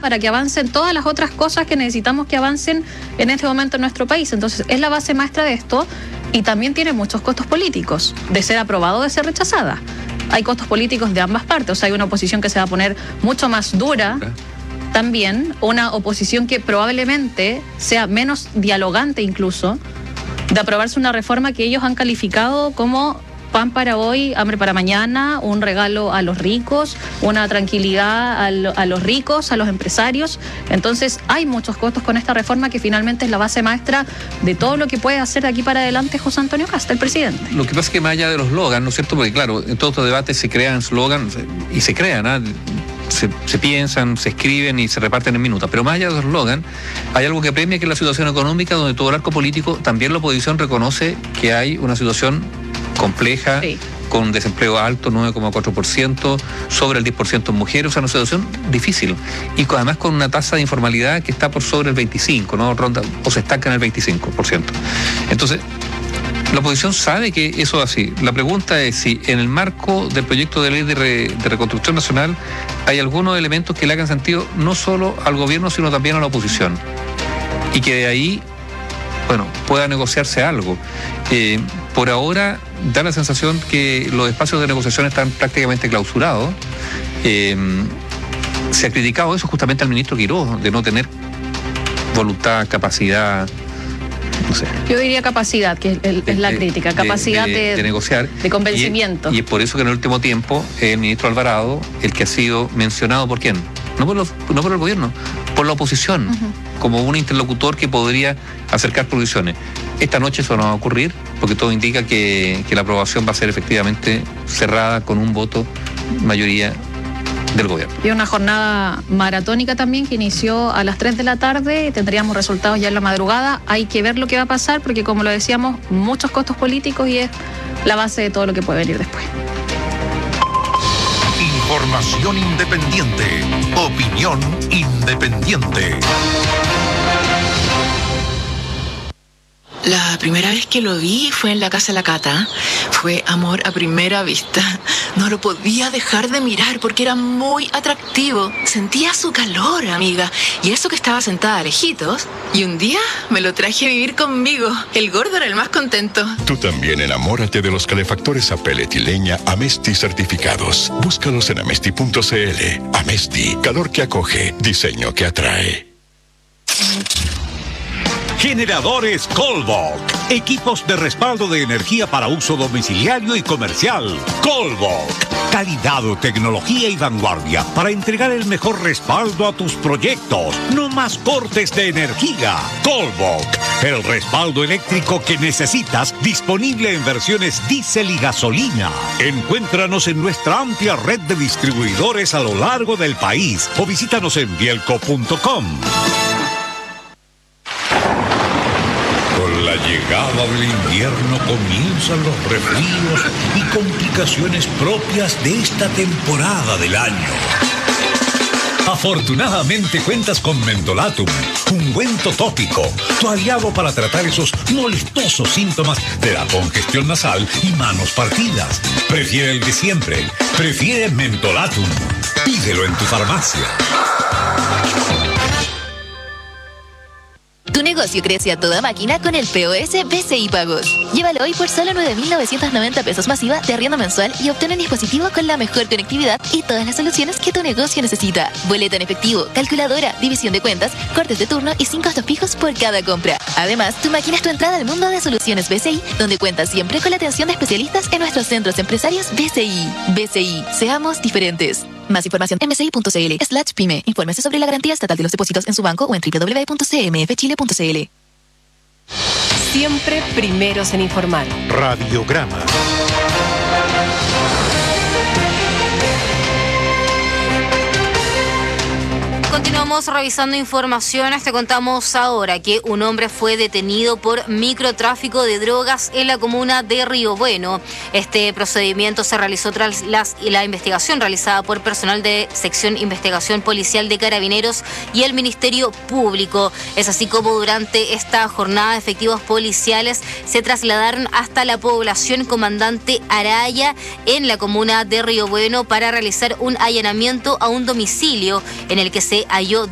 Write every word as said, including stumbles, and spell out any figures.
para que avancen todas las otras cosas que necesitamos que avancen en este momento en nuestro país. Entonces, es la base maestra de esto y también tiene muchos costos políticos, de ser aprobado o de ser rechazada. Hay costos políticos de ambas partes, o sea, hay una oposición que se va a poner mucho más dura. También una oposición que probablemente sea menos dialogante incluso, de aprobarse una reforma que ellos han calificado como pan para hoy, hambre para mañana, un regalo a los ricos, una tranquilidad a, lo, a los ricos, a los empresarios. Entonces hay muchos costos con esta reforma que finalmente es la base maestra de todo lo que puede hacer de aquí para adelante José Antonio Kast, el presidente. Lo que pasa es que más allá de los slogans, ¿no es cierto? Porque claro, en todos estos debates se crean slogans y se crean, ¿ah? Se, se piensan, se escriben y se reparten en minutos. Pero más allá de los slogans, hay algo que premia, que es la situación económica, donde todo el arco político, también la oposición reconoce que hay una situación compleja, sí, con desempleo alto, nueve coma cuatro por ciento, sobre el diez por ciento en mujeres, o sea, una situación difícil. Y con, además con una tasa de informalidad que está por sobre el veinticinco, ¿no? Ronda, o se estanca en el veinticinco por ciento. Entonces, la oposición sabe que eso es así. La pregunta es si en el marco del proyecto de ley de, re, de reconstrucción nacional hay algunos elementos que le hagan sentido no solo al gobierno, sino también a la oposición. Y que de ahí, bueno, pueda negociarse algo. Eh, por ahora da la sensación que los espacios de negociación están prácticamente clausurados. Eh, se ha criticado eso justamente al ministro Quiroz, de no tener voluntad, capacidad, no sé. Yo diría capacidad, que es, el, es la de, crítica, capacidad de, de, de, de negociar. De convencimiento. Y, y es por eso que en el último tiempo el ministro Alvarado, el que ha sido mencionado por quién, no por, los, no por el gobierno, por la oposición, uh-huh, como un interlocutor que podría acercar posiciones. Esta noche eso no va a ocurrir, porque todo indica que, que la aprobación va a ser efectivamente cerrada con un voto, mayoría del gobierno. Y una jornada maratónica también que inició a las tres de la tarde, tendríamos resultados ya en la madrugada. Hay que ver lo que va a pasar, porque como lo decíamos, muchos costos políticos y es la base de todo lo que puede venir después. Información independiente, opinión independiente. La primera vez que lo vi fue en la casa de la Cata. Fue amor a primera vista. No lo podía dejar de mirar porque era muy atractivo. Sentía su calor, amiga. Y eso que estaba sentada a lejitos. Y un día me lo traje a vivir conmigo. El gordo era el más contento. Tú también enamórate de los calefactores a pellet y leña Amesti certificados. Búscalos en amesti punto cl. Amesti, calor que acoge, diseño que atrae. Generadores Colbach, equipos de respaldo de energía para uso domiciliario y comercial. Colbach, calidad, tecnología y vanguardia para entregar el mejor respaldo a tus proyectos. No más cortes de energía. Colbach, el respaldo eléctrico que necesitas, disponible en versiones diésel y gasolina. Encuéntranos en nuestra amplia red de distribuidores a lo largo del país o visítanos en bielco punto com. La llegada del invierno comienzan los resfríos y complicaciones propias de esta temporada del año. Afortunadamente cuentas con Mentolatum, ungüento tópico, tu aliado para tratar esos molestosos síntomas de la congestión nasal y manos partidas. Prefiere el de siempre, prefiere Mentolatum. Pídelo en tu farmacia. Tu negocio crece a toda máquina con el P O S B C I Pagos. Llévalo hoy por solo nueve mil novecientos noventa pesos masiva de arriendo mensual y obtén un dispositivo con la mejor conectividad y todas las soluciones que tu negocio necesita. Boleta en efectivo, calculadora, división de cuentas, cortes de turno y sin costos fijos por cada compra. Además, tu máquina es tu entrada al mundo de soluciones B C I, donde cuentas siempre con la atención de especialistas en nuestros centros empresarios B C I. B C I, seamos diferentes. Más información en bci punto cl slash pyme. Infórmese sobre la garantía estatal de los depósitos en su banco o en doble u doble u doble u punto c m f chile punto c l. Siempre primeros en informar. Radiograma. Continuamos revisando informaciones. Te contamos ahora que un hombre fue detenido por microtráfico de drogas en la comuna de Río Bueno. Este procedimiento se realizó tras las, la investigación realizada por personal de Sección Investigación Policial de Carabineros y el Ministerio Público. Es así como durante esta jornada efectivos policiales se trasladaron hasta la población Comandante Araya en la comuna de Río Bueno para realizar un allanamiento a un domicilio en el que se halló